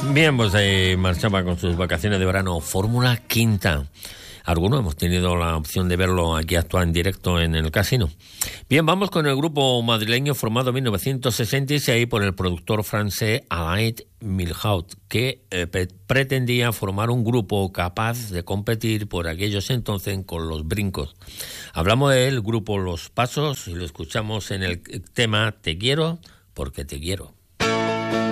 Bien, pues marchaba con sus vacaciones de verano Fórmula Quinta. Algunos hemos tenido la opción de verlo aquí actuar en directo en el casino. Bien, vamos con el grupo madrileño formado en 1966 por el productor francés Alain Milhaud, que pretendía formar un grupo capaz de competir por aquellos entonces con los brincos. Hablamos del grupo Los Pasos y lo escuchamos en el tema Te quiero porque te quiero.